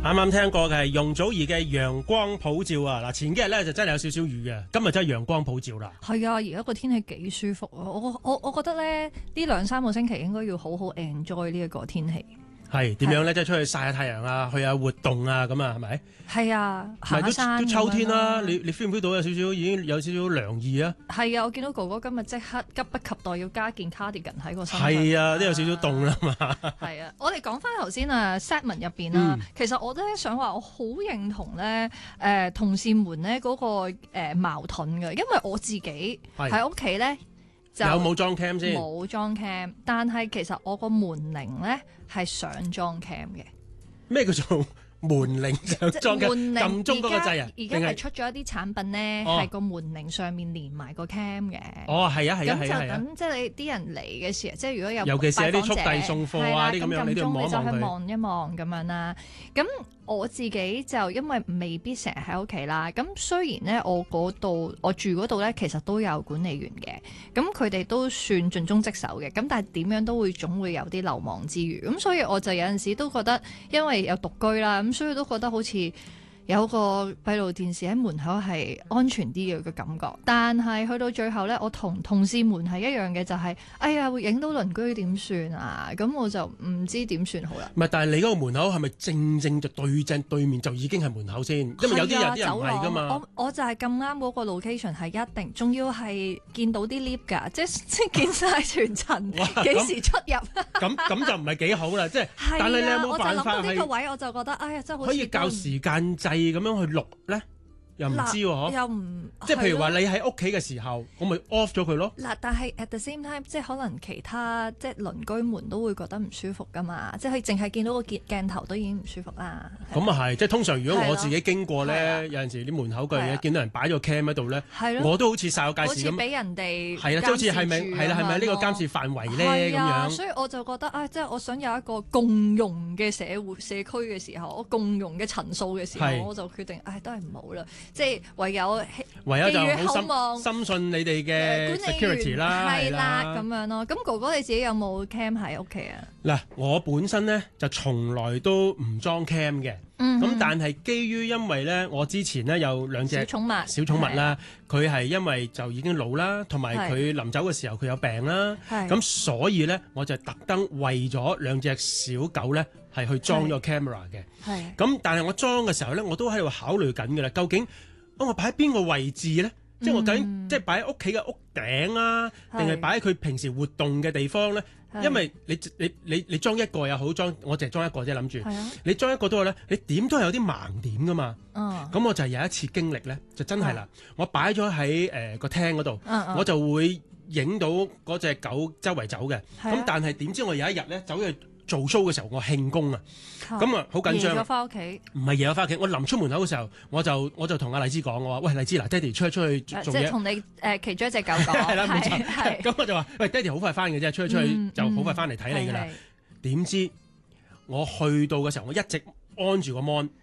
啱啱聽過嘅係容祖兒嘅陽光普照啊！嗱，前幾日咧就真係有少少雨嘅，今日真係陽光普照啦。 係啊，而家個天氣幾舒服啊！我覺得咧呢2-3個星期應該要好好 enjoy 呢一個天氣。 係點樣咧？即係出去曬下太陽啊，去下活動啊，咁啊，係咪？ 係啊，行下山都秋天啦，你 feel 唔 feel 到有少少已經有少少涼意啊？ 係啊，我見到哥哥今日即刻急不及待要加件 cardigan 喺個身上。 係啊，都有少少凍啦嘛。 係啊，我哋講翻頭先啊 segment 入邊啦，其實我都想話我好認同咧同事們咧嗰個矛盾嘅，因為我自己喺屋企咧。有冇裝 cam 先？ 冇裝 cam， 但係其實我個門鈴咧係想裝 cam 嘅。 咩叫做門鈴想裝 cam？ 撳鐘嗰個掣啊？ 而家係出咗一啲產品咧，係個門鈴上面連埋個 cam 嘅。 哦，係啊，係啊， 咁就等即係你啲人嚟嘅時候，即係如果有尤其是啲速遞送貨啊啲咁樣，你都要望一望佢。咁撳鐘你就去望一望咁樣啦。咁我自己就因為未必成日喺屋企啦，咁雖然咧我住嗰度咧其實都有管理員嘅，咁佢哋都算盡忠職守嘅，咁但係點樣都總會有啲漏網之魚，咁所以我就有陣時都覺得，因為有獨居啦，咁所以都覺得好似有個閉路電視喺門口係安全啲嘅感覺，但係去到最後呢，我同同事們係一樣嘅，就係哎呀會影到鄰居點算啊？咁我就唔知點算好啦。唔係，但係你嗰個門口係咪正就正對面就已經係門口先？因為有啲人唔係㗎嘛。 我就係咁啱嗰個 location 係一定，仲要係見到啲 lift 㗎，即係見晒全層幾時出入。 咁就唔係幾好啦，即係。但係你有冇辦法我就諗到呢個位，我就覺得哎呀真係好似可以較時間制咁樣去錄咧？又唔知喎， 又唔即係譬如話你喺屋企嘅時候，我咪 off 咗佢咯。 嗱，但係 at the same time，即係可能其他即係鄰居們都會覺得唔舒服噶嘛，即係佢淨係見到個鏡頭都已經唔舒服啦。 咁啊係，即係通常如果我自己經過咧，有陣時啲門口嘅嘢見到人擺咗 cam 喺度咧，我都好似煞有介事咁， 好似俾人哋係啦，即係好似係咪呢個監視範圍咧咁樣？ 所以我就覺得即係我想有一個共融嘅社區嘅時候，我共融嘅層數嘅時候，我就決定都係唔好啦。即係唯有就好深信你哋嘅 security 啦， 係啦咁樣咯。咁哥哥你自己有冇 cam 喺屋企啊？ 嗱，我本身咧就從來都唔裝 cam 嘅，咁但係基於因為咧我之前咧有2隻小寵物啦，佢係因為就已經老啦，同埋佢臨走嘅時候佢有病啦，咁所以咧我就特登為咗2隻小狗咧係去裝咗 camera 嘅。咁但係我裝嘅時候咧，我都喺度考慮緊㗎啦，究竟我擺喺邊個位置咧？即係我究竟即係擺喺屋企嘅屋頂啊，定係擺喺佢平時活動嘅地方咧？因為你裝一個又好，我淨係裝一個啫，諗住你裝一個都好咧，你點都係有啲盲點噶嘛。咁我就有一次經歷咧，就真係啦，我擺咗喺個廳嗰度，我就會影到嗰隻狗周圍走嘅。咁但係點知我有一日咧走去做 show 嘅時候，我慶功啊，咁啊好緊張。 夜咗翻屋企？唔係夜咗翻屋企，我臨出門口嘅時候，我就同阿麗芝講，我話：喂，麗芝嗱，爹哋出去做嘢。 即係同你其中一隻狗講。 係啦，冇錯。咁我就話：喂，爹哋好快翻嘅啫，出去就好快翻嚟睇你㗎啦。點知我去到嘅時候，我一直按住個 mon，